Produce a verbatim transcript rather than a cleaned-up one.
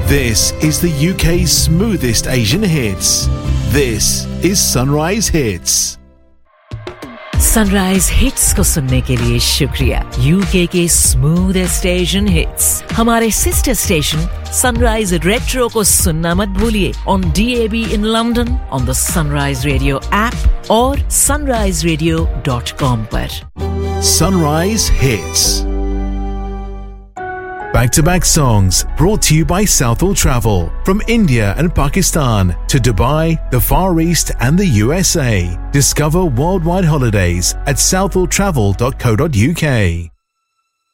This is the U K's smoothest Asian hits. This is Sunrise Hits. Sunrise hits को सुनने के लिए शुक्रिया. यूके के स्मूथेस्ट एशियन हिट्स हमारे सिस्टर स्टेशन सनराइज रेट्रो को सुनना मत भूलिए on D A B in London, on the sunrise radio app और sunrise radio dot com पर. Sunrise Hits. Back-to-back songs brought to you by Southall Travel. From India and Pakistan to Dubai, the Far East and the U S A. Discover worldwide holidays at southall travel dot co dot U K.